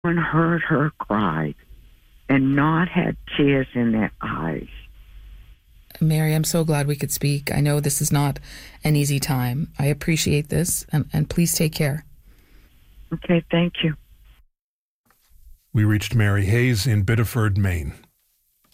and heard her cry and not had tears in their eyes. Mary, I'm so glad we could speak. I know this is not an easy time. I appreciate this, and please take care. Okay, thank you. We reached Mary Hayes in Biddeford, Maine.